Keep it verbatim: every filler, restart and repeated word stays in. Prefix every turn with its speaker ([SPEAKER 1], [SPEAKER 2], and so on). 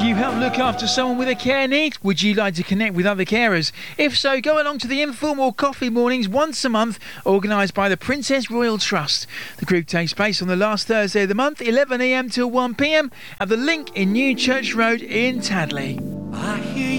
[SPEAKER 1] You help look after someone with a care need? Would you like to connect with other carers? If so, go along to the informal coffee mornings once a month, organised by the Princess Royal Trust. The group takes place on the last Thursday of the month, eleven a m till one p m, at the Link in New Church Road in Tadley.
[SPEAKER 2] I hear